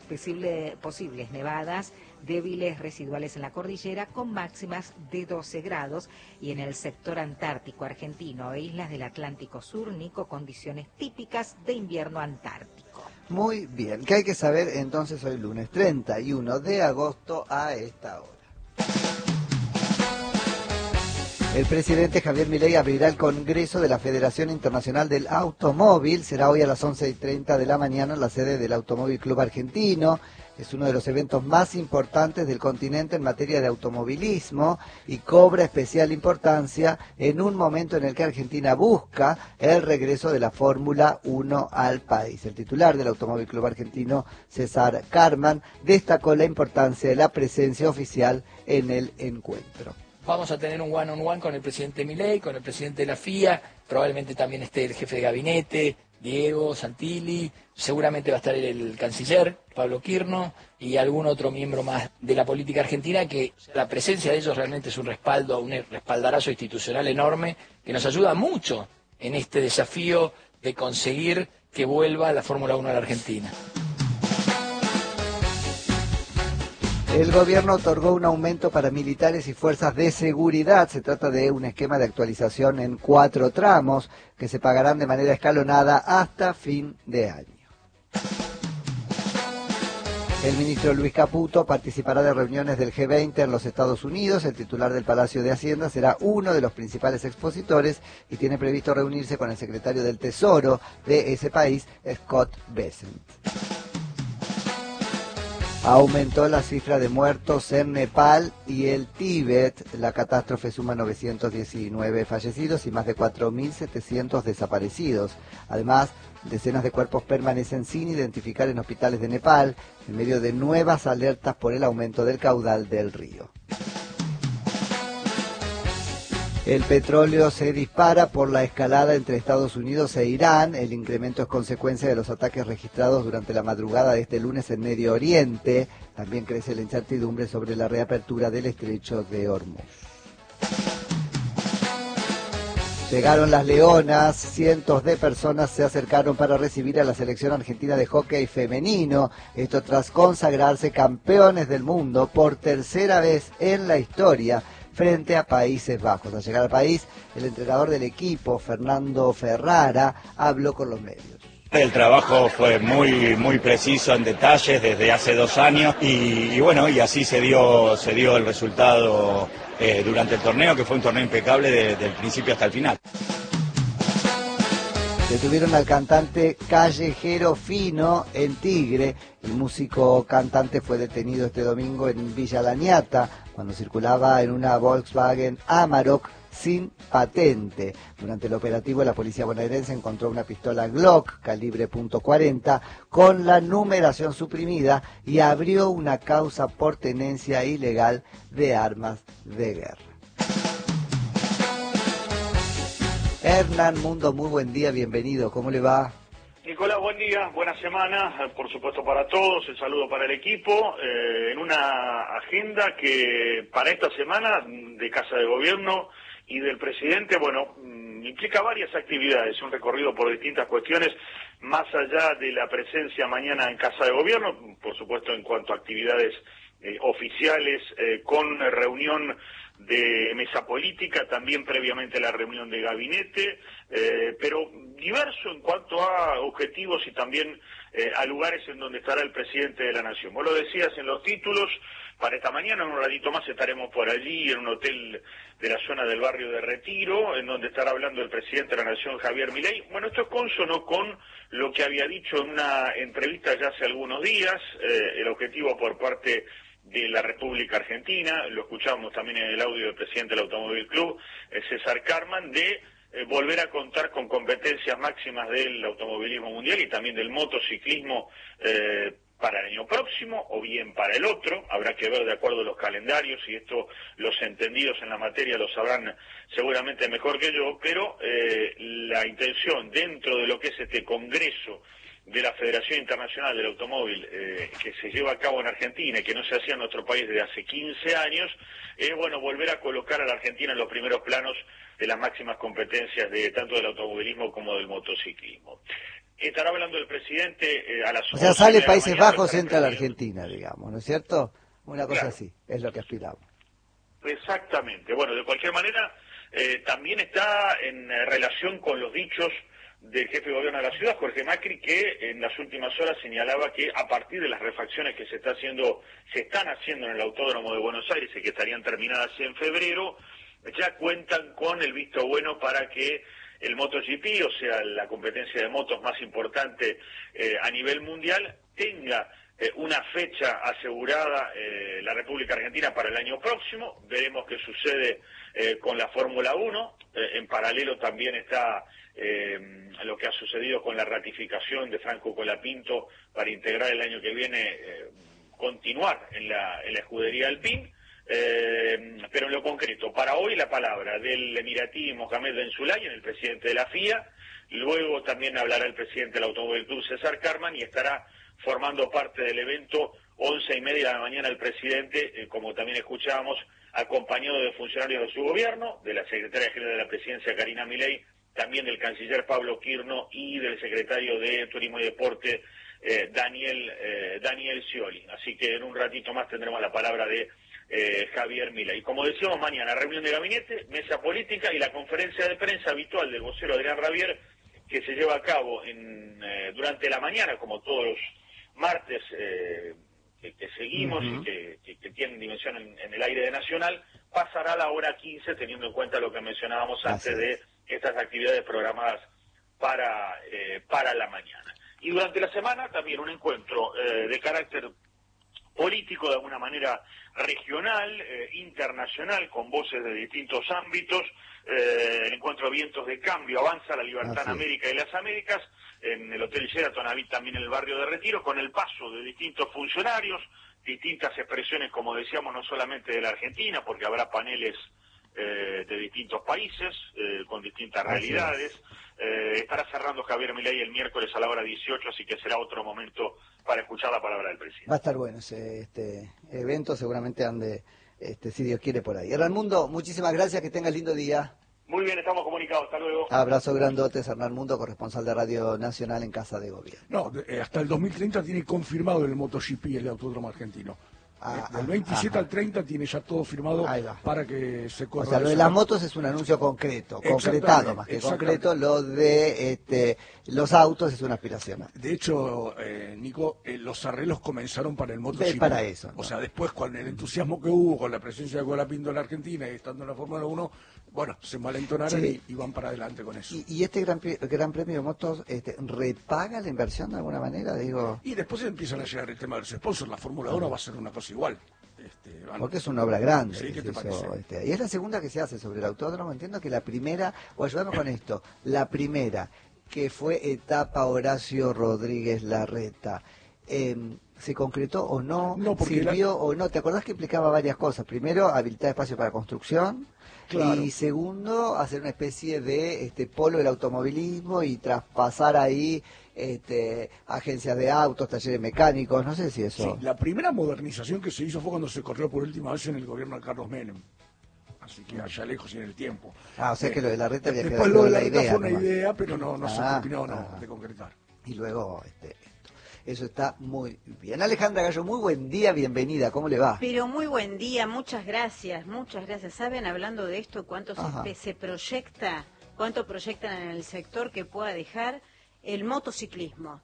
posibles nevadas débiles residuales en la cordillera con máximas de 12 grados y en el sector antártico argentino e islas del Atlántico Sur, Nico, condiciones típicas de invierno antártico. Muy bien, ¿qué hay que saber entonces hoy lunes 31 de agosto a esta hora? El presidente Javier Milei abrirá el Congreso de la Federación Internacional del Automóvil. Será hoy a las 11:30 de la mañana en la sede del Automóvil Club Argentino. Es uno de los eventos más importantes del continente en materia de automovilismo y cobra especial importancia en un momento en el que Argentina busca el regreso de la Fórmula 1 al país. El titular del Automóvil Club Argentino, César Carman, destacó la importancia de la presencia oficial en el encuentro. Vamos a tener un one-on-one con el presidente Milei, con el presidente de la FIA, probablemente también esté el jefe de gabinete, Diego Santilli, seguramente va a estar el canciller, Pablo Quirno, y algún otro miembro más de la política argentina, que la presencia de ellos realmente es un respaldo, un respaldarazo institucional enorme, que nos ayuda mucho en este desafío de conseguir que vuelva la Fórmula 1 a la Argentina. El gobierno otorgó un aumento para militares y fuerzas de seguridad. Se trata de un esquema de actualización en 4 tramos que se pagarán de manera escalonada hasta fin de año. El ministro Luis Caputo participará de reuniones del G20 en los Estados Unidos. El titular del Palacio de Hacienda será uno de los principales expositores y tiene previsto reunirse con el secretario del Tesoro de ese país, Scott Bessent. Aumentó la cifra de muertos en Nepal y el Tíbet. La catástrofe suma 919 fallecidos y más de 4.700 desaparecidos. Además, decenas de cuerpos permanecen sin identificar en hospitales de Nepal, en medio de nuevas alertas por el aumento del caudal del río. El petróleo se dispara por la escalada entre Estados Unidos e Irán. El incremento es consecuencia de los ataques registrados durante la madrugada de este lunes en Medio Oriente. También crece la incertidumbre sobre la reapertura del estrecho de Hormuz. Llegaron las Leonas, cientos de personas se acercaron para recibir a la selección argentina de hockey femenino. Esto tras consagrarse campeones del mundo por tercera vez en la historia, frente a Países Bajos. Al llegar al país, el entrenador del equipo, Fernando Ferrara, habló con los medios. El trabajo fue muy preciso en detalles desde hace 2 años y bueno, y así se dio el resultado durante el torneo, que fue un torneo impecable del principio hasta el final. Detuvieron al cantante Callejero Fino en Tigre. El músico cantante fue detenido este domingo en Villa Laniata cuando circulaba en una Volkswagen Amarok sin patente. Durante el operativo, la policía bonaerense encontró una pistola Glock calibre .40 con la numeración suprimida y abrió una causa por tenencia ilegal de armas de guerra. Hernán Mundo, muy buen día, bienvenido, ¿cómo le va? Nicolás, buen día, buena semana, por supuesto para todos, el saludo para el equipo, en una agenda que para esta semana de Casa de Gobierno y del presidente, bueno, implica varias actividades, un recorrido por distintas cuestiones, más allá de la presencia mañana en Casa de Gobierno, por supuesto en cuanto a actividades oficiales, con reunión de mesa política, también previamente la reunión de gabinete, pero diverso en cuanto a objetivos y también a lugares en donde estará el presidente de la Nación. Vos lo decías en los títulos, para esta mañana, en un ratito más estaremos por allí, en un hotel de la zona del barrio de Retiro, en donde estará hablando el presidente de la Nación, Javier Milei. Bueno, esto es cónsono con lo que había dicho en una entrevista ya hace algunos días, el objetivo por parte de la República Argentina, lo escuchamos también en el audio del presidente del Automóvil Club, César Carman, de volver a contar con competencias máximas del automovilismo mundial y también del motociclismo para el año próximo o bien para el otro. Habrá que ver de acuerdo a los calendarios y esto los entendidos en la materia lo sabrán seguramente mejor que yo, pero la intención dentro de lo que es este congreso de la Federación Internacional del Automóvil que se lleva a cabo en Argentina y que no se hacía en nuestro país desde hace 15 años, es bueno volver a colocar a la Argentina en los primeros planos de las máximas competencias de tanto del automovilismo como del motociclismo. Estará hablando el presidente a las 11 O sea, sale de la Países mañana, Bajos, estará entra a la presidiendo. Argentina, digamos, ¿no es cierto? Una cosa Claro. así, es lo que aspiramos. Exactamente. Bueno, de cualquier manera, también está en relación con los dichos del jefe de gobierno de la ciudad, Jorge Macri, que en las últimas horas señalaba que a partir de las refacciones que se están haciendo en el Autódromo de Buenos Aires y que estarían terminadas en febrero, ya cuentan con el visto bueno para que el MotoGP, o sea, la competencia de motos más importante a nivel mundial, tenga una fecha asegurada la República Argentina para el año próximo. Veremos qué sucede con la Fórmula 1. En paralelo también está lo que ha sucedido con la ratificación de Franco Colapinto para integrar el año que viene, continuar en la escudería Alpine. Pero en lo concreto, para hoy la palabra del emiratí Mohamed Ben Sulayem, el presidente de la FIA. Luego también hablará el presidente del Automóvil Club, César Carman, y estará formando parte del evento 11:30 de la mañana el presidente, como también escuchábamos, acompañado de funcionarios de su gobierno, de la secretaria general de la presidencia Karina Milei, también del canciller Pablo Quirno y del secretario de Turismo y Deporte Daniel Scioli. Así que en un ratito más tendremos la palabra de Javier Milei. Como decíamos, mañana reunión de gabinete, mesa política y la conferencia de prensa habitual del vocero Adrián Rabier, que se lleva a cabo durante la mañana, como todos los martes que seguimos y que tienen dimensión en el aire de Nacional, pasará a la hora 15, teniendo en cuenta lo que mencionábamos antes de estas actividades programadas para la mañana. Y durante la semana también un encuentro de carácter político, de alguna manera regional, internacional, con voces de distintos ámbitos. El encuentro Vientos de Cambio, Avanza la Libertad en América y las Américas, en el Hotel Sheraton, también en el barrio de Retiro, con el paso de distintos funcionarios, distintas expresiones, como decíamos, no solamente de la Argentina, porque habrá paneles de distintos países, con distintas realidades. Estará cerrando Javier Milei el miércoles a la hora 18, así que será otro momento para escuchar la palabra del presidente. Va a estar bueno ese evento, seguramente ande, si Dios quiere, por ahí. Hernán Mundo, muchísimas gracias, que tengas lindo día. Muy bien, estamos comunicados, hasta luego. Abrazo grandote, Hernán Mundo, corresponsal de Radio Nacional en Casa de Gobierno. No, hasta el 2030 tiene confirmado el MotoGP, el Autódromo Argentino. Del 27 al 30 tiene ya todo firmado para que se corra. O sea, lo de las motos es un anuncio concreto, concretado más que concreto. Lo de los autos es una aspiración. De hecho, Nico, los arreglos comenzaron para el MotoGP. Para eso, ¿no? O sea, después con el entusiasmo que hubo, con la presencia de Colapinto en la Argentina y estando en la Fórmula 1, bueno, se malentonaron y van para adelante con eso. ¿Y este gran premio de motos repaga la inversión de alguna manera? Digo. Y después empiezan a llegar el tema de los sponsors. La Fórmula 1 va a ser una cosa igual. Porque es una obra grande. Sí, ¿qué te parece? Y es la segunda que se hace sobre el autódromo. Entiendo que la primera, o ayúdame con esto, la primera, que fue etapa Horacio Rodríguez Larreta, ¿se concretó o no? ¿Sirvió o no? ¿Te acordás que implicaba varias cosas? Primero, habilitar espacio para construcción. Claro. Y segundo, hacer una especie de polo del automovilismo y traspasar ahí agencias de autos, talleres mecánicos, no sé si eso. Sí, la primera modernización que se hizo fue cuando se corrió por última vez en el gobierno de Carlos Menem. Así que allá lejos y en el tiempo. O sea que lo de la reta había después lo de la reta fue una idea, pero no se terminó de concretar. Y luego eso está muy bien. Alejandra Gallo, muy buen día, bienvenida, ¿cómo le va? Pero muy buen día, muchas gracias. ¿Saben, hablando de esto, cuánto se proyecta, cuánto proyectan en el sector que pueda dejar el motociclismo?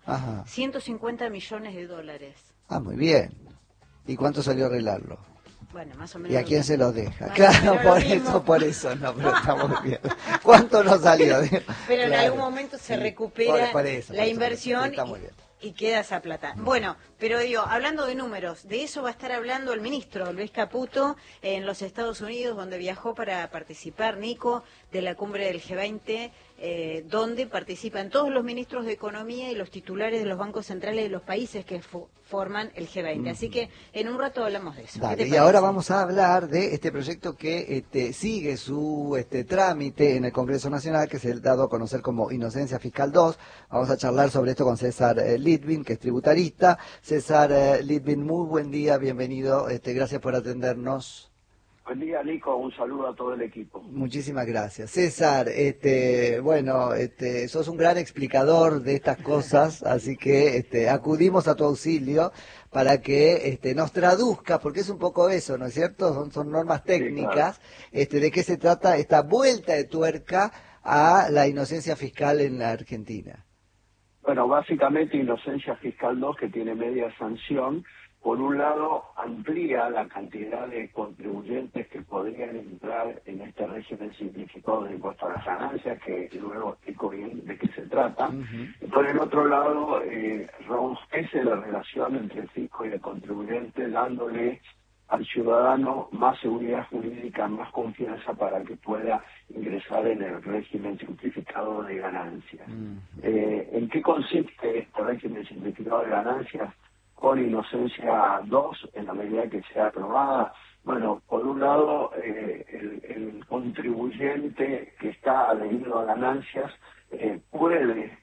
150 millones de dólares. Muy bien. ¿Y cuánto salió a arreglarlo? Bueno, más o menos. ¿Y a quién se los deja? Claro, por eso, no, pero está muy bien. ¿Cuánto nos salió? Pero en algún momento se recupera la inversión está muy bien. Y queda esa plata. Bueno, pero digo, hablando de números, de eso va a estar hablando el ministro Luis Caputo en los Estados Unidos, donde viajó para participar, Nico, de la cumbre del G20, donde participan todos los ministros de Economía y los titulares de los bancos centrales de los países que forman el G20. Así que en un rato hablamos de eso. Dale, y ahora vamos a hablar de este proyecto que sigue su trámite en el Congreso Nacional, que se ha dado a conocer como Inocencia Fiscal 2. Vamos a charlar sobre esto con César Litvin, que es tributarista. César Litvin, muy buen día, bienvenido, gracias por atendernos. Buen día, Nico. Un saludo a todo el equipo. Muchísimas gracias. César, bueno, sos un gran explicador de estas cosas, así que acudimos a tu auxilio para que nos traduzca, porque es un poco eso, ¿no es cierto? Son normas técnicas, sí, claro. De qué se trata esta vuelta de tuerca a la inocencia fiscal en la Argentina. Bueno, básicamente inocencia fiscal 2, que tiene media sanción. Por un lado, amplía la cantidad de contribuyentes que podrían entrar en este régimen simplificado de impuesto a las ganancias, que luego explico bien de qué se trata. Y por el otro lado, robustece la relación entre el fisco y el contribuyente, dándole al ciudadano más seguridad jurídica, más confianza para que pueda ingresar en el régimen simplificado de ganancias. ¿En qué consiste este régimen simplificado de ganancias? Con inocencia 2, en la medida que sea aprobada. Bueno, por un lado, el contribuyente que está adherido a ganancias puede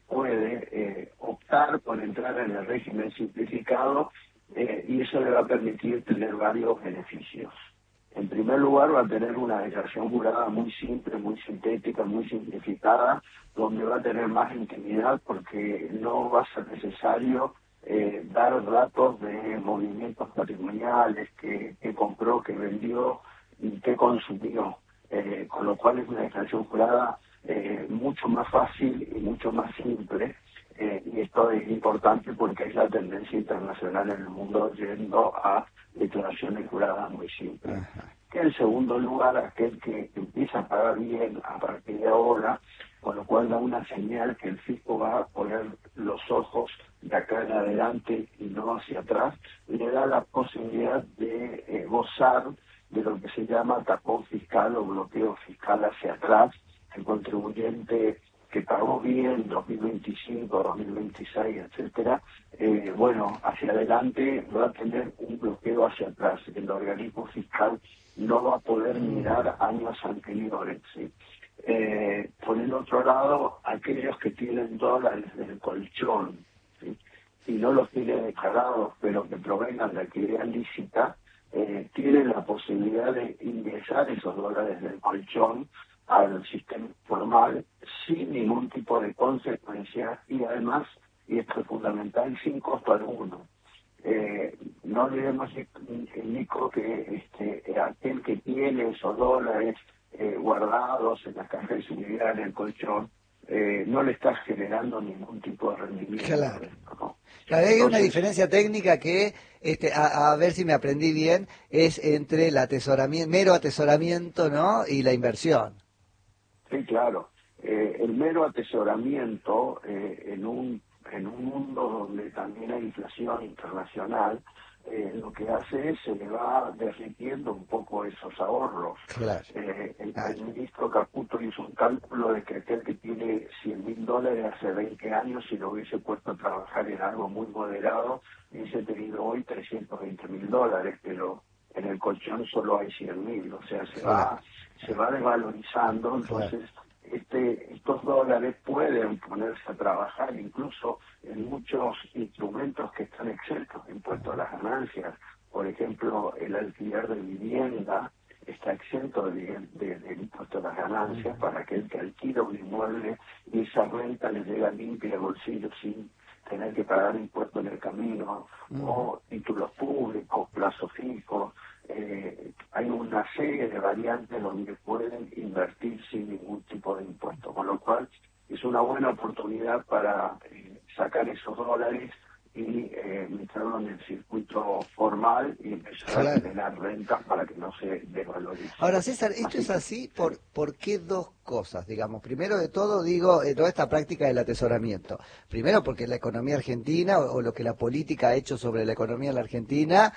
optar por entrar en el régimen simplificado y eso le va a permitir tener varios beneficios. En primer lugar, va a tener una declaración jurada muy simple, muy sintética, muy simplificada, donde va a tener más intimidad porque no va a ser necesario dar datos de movimientos patrimoniales, que compró, que vendió y que consumió, con lo cual es una declaración jurada mucho más fácil y mucho más simple, y esto es importante porque es la tendencia internacional en el mundo yendo a declaraciones juradas muy simples. Que en segundo lugar, aquel que empieza a pagar bien a partir de ahora, con lo cual da una señal que el fisco va a poner los ojos de acá en adelante y no hacia atrás, le da la posibilidad de gozar de lo que se llama tapón fiscal o bloqueo fiscal hacia atrás. El contribuyente que pagó bien 2025, 2026, etcétera, bueno, hacia adelante va a tener un bloqueo hacia atrás. El organismo fiscal no va a poder mirar años anteriores, ¿sí? Por el otro lado, aquellos que tienen dólares del colchón, ¿sí?, y no los tienen declarados, pero que provengan de actividad lícita, tienen la posibilidad de ingresar esos dólares del colchón al sistema formal sin ningún tipo de consecuencia y además, y esto es fundamental, sin costo alguno. No olvidemos, Nico, que aquel que tiene esos dólares guardados en la caja de seguridad, en el colchón, no le está generando ningún tipo de rendimiento. Claro. ¿No? Claro, hay una diferencia técnica que, a ver si me aprendí bien, es entre el mero atesoramiento, ¿no?, y la inversión. Sí, claro. El mero atesoramiento en un mundo donde también hay inflación internacional, lo que hace es se le va derritiendo un poco esos ahorros. Claro. El ministro Caputo hizo un cálculo de que aquel que tiene $100.000 hace 20 años, si lo hubiese puesto a trabajar en algo muy moderado, hubiese tenido hoy $320.000, pero en el colchón solo hay 100.000, o sea, se va desvalorizando, entonces estos dólares pueden ponerse a trabajar incluso en muchos instrumentos que están exentos de impuesto a las ganancias. Por ejemplo, el alquiler de vivienda está exento de impuesto a las ganancias para aquel que alquila un inmueble y esa renta le llega limpia al bolsillo sin tener que pagar impuesto en el camino, o títulos públicos, plazos fijos. Hay una serie de variantes donde pueden invertir sin ningún tipo de impuesto, con lo cual es una buena oportunidad para sacar esos dólares y meterlo en el circuito formal y empezar a generar rentas para que no se desvalorice. Ahora, César, esto es así, ¿por qué dos cosas? Digamos, primero de todo, toda esta práctica del atesoramiento. Primero, porque la economía argentina, o lo que la política ha hecho sobre la economía de la Argentina,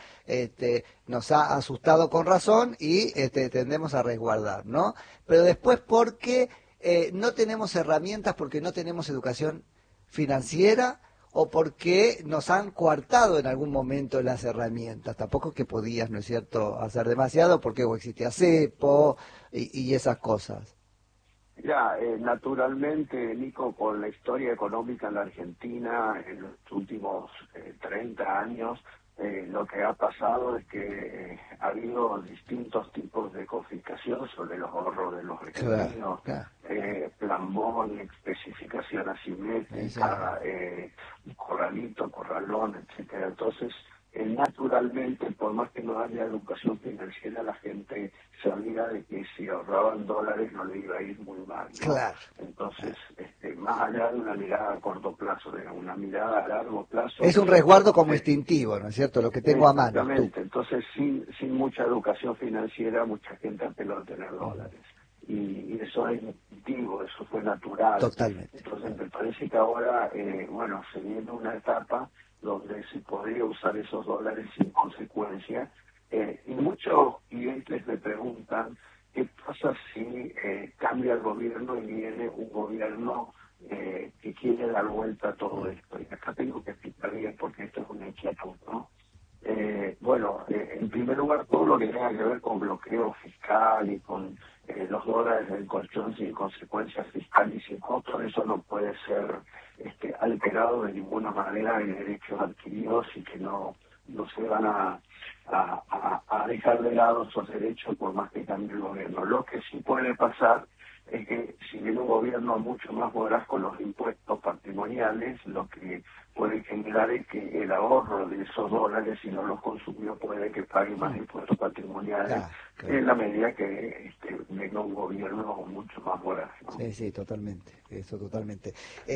nos ha asustado con razón y tendemos a resguardar, ¿no? Pero después, porque no tenemos herramientas, porque no tenemos educación financiera, o porque nos han coartado en algún momento las herramientas. Tampoco es que podías, ¿no es cierto?, hacer demasiado, porque existía cepo y esas cosas. Ya, naturalmente, Nico, con la historia económica en la Argentina en los últimos 30 años, lo que ha pasado es que ha habido distintos tipos de confiscación sobre los ahorros de los argentinos, plambón, especificación asimétrica, corralito, corralón, etcétera. Entonces, naturalmente, por más que no haya educación financiera, la gente se olvida de que si ahorraban dólares no le iba a ir muy mal, ¿no? Claro. Entonces, más allá de una mirada a corto plazo, de una mirada a largo plazo... Es un resguardo como instintivo, ¿no es cierto? Lo que tengo a mano. Exactamente. Entonces, sin mucha educación financiera, mucha gente apeló a tener dólares. Y eso es instintivo, eso fue natural. Totalmente. Entonces, me parece que ahora, se viene una etapa donde se podría usar esos dólares sin consecuencia. Y muchos clientes me preguntan qué pasa si cambia el gobierno y viene un gobierno que quiere dar vuelta a todo esto. Y acá tengo que explicar bien porque esto es una inquietud, ¿no? En primer lugar, todo lo que tenga que ver con bloqueo fiscal y con los dólares del colchón sin consecuencias fiscales y sin costos, eso no puede ser alterado de ninguna manera en derechos adquiridos y que no se van a dejar de lado esos derechos por más que cambie el gobierno. Lo que sí puede pasar es que si viene un gobierno mucho más voraz con los impuestos patrimoniales, lo que puede generar es que el ahorro de esos dólares, si no los consumió, puede que pague más impuestos patrimoniales en la medida que venga un gobierno mucho más voraz, ¿no? Sí, totalmente, eso totalmente.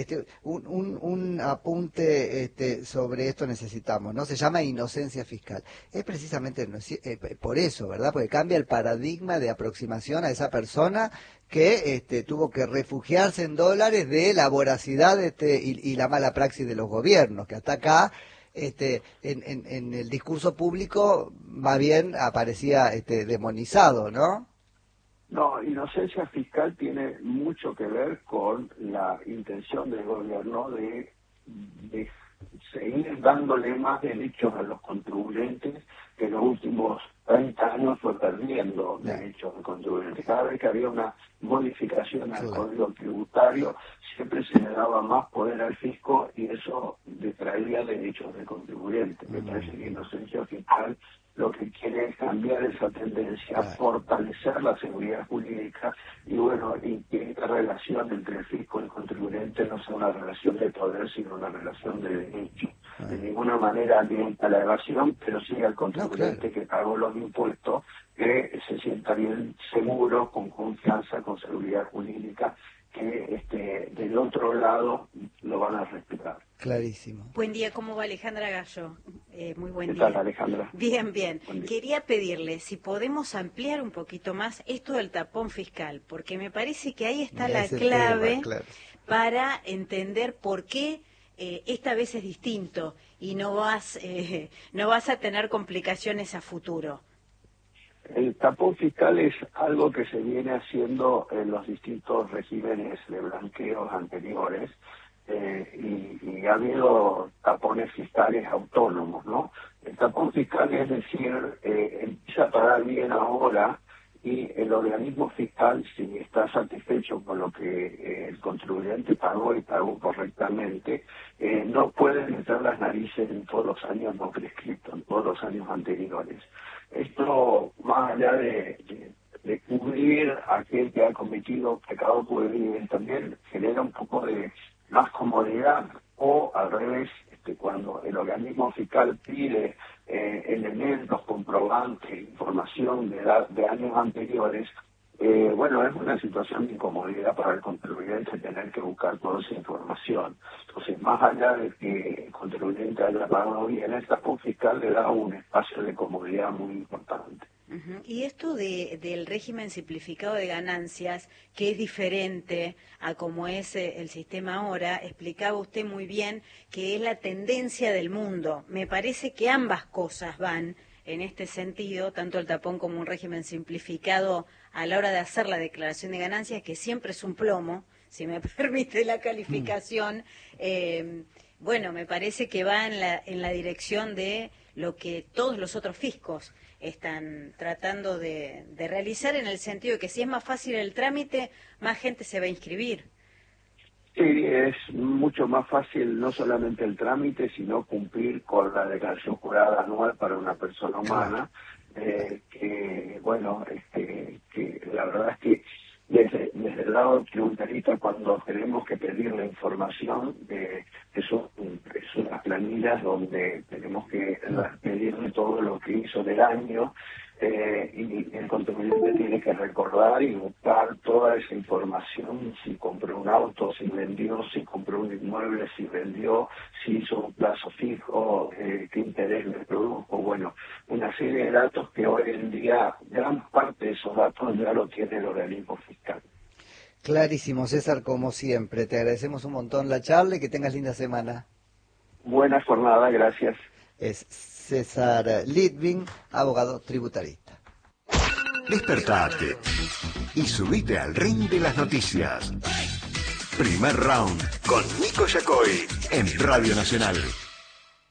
Un apunte sobre esto necesitamos, ¿no? Se llama inocencia fiscal. Es precisamente por eso, ¿verdad? Porque cambia el paradigma de aproximación a esa persona que tuvo que refugiarse en dólares de la voracidad y la mala praxis de los gobiernos, que hasta acá en el discurso público más bien aparecía demonizado, ¿no? No, inocencia fiscal tiene mucho que ver con la intención del gobierno de seguir dándole más derechos a los contribuyentes que en los últimos 30 años fue perdiendo derechos de contribuyentes. Cada vez que había una modificación al código tributario, siempre se le daba más poder al fisco y eso detraía derechos de contribuyentes. Me parece que inocencia fiscal lo que quiere es cambiar esa tendencia, fortalecer la seguridad jurídica y que esta relación entre el fisco y el contribuyente no sea una relación de poder, sino una relación de derecho. De ninguna manera alienta la evasión, pero sí al contribuyente que pagó los impuestos, que se sienta bien seguro, con confianza, con seguridad jurídica, que del otro lado lo van a respetar. Clarísimo. Buen día, ¿cómo va Alejandra Gallo? Muy buen día. ¿Qué tal, Alejandra? Bien. Quería pedirle si podemos ampliar un poquito más esto del tapón fiscal, porque me parece que ahí está la clave para entender por qué esta vez es distinto y no vas a tener complicaciones a futuro. El tapón fiscal es algo que se viene haciendo en los distintos regímenes de blanqueos anteriores y ha habido tapones fiscales autónomos, ¿no? El tapón fiscal es decir, empieza a pagar bien ahora y el organismo fiscal, si está satisfecho con lo que el contribuyente pagó y pagó correctamente, no puede meter las narices en todos los años no prescriptos, en todos los años anteriores. Esto, más allá de cubrir a aquel que ha cometido pecado pueril, también genera un poco de más comodidad, o al revés, cuando el organismo fiscal pide elementos, comprobantes, información de años anteriores, es una situación de incomodidad para el contribuyente tener que buscar toda esa información. Entonces, más allá de que el contribuyente haya pagado bien, el tapón fiscal le da un espacio de comodidad muy importante. Y esto del régimen simplificado de ganancias, que es diferente a como es el sistema ahora, explicaba usted muy bien que es la tendencia del mundo. Me parece que ambas cosas van en este sentido, tanto el tapón como un régimen simplificado a la hora de hacer la declaración de ganancias, que siempre es un plomo, si me permite la calificación. Me parece que va en la dirección de lo que todos los otros fiscos están tratando de realizar, en el sentido de que si es más fácil el trámite, más gente se va a inscribir. Sí, es mucho más fácil no solamente el trámite, sino cumplir con la declaración jurada anual para una persona humana, que la verdad es que desde el lado tributarista, cuando tenemos que pedir la información, es unas planillas donde tenemos que pedirle todo lo que hizo del año, y el contribuyente tiene que recordar y buscar toda esa información: si compró un auto, si vendió, si compró un inmueble, si vendió, si hizo un plazo fijo, qué interés le produjo. Bueno, una serie de datos que hoy en día gran parte de esos datos ya lo tiene el organismo fiscal. Clarísimo, César, como siempre. Te agradecemos un montón la charla y que tengas linda semana. Buena jornada, gracias. Es César Litvin, abogado tributarista. Despertate y subite al ring de las noticias. Primer round con Nico Yacoy en Radio Nacional.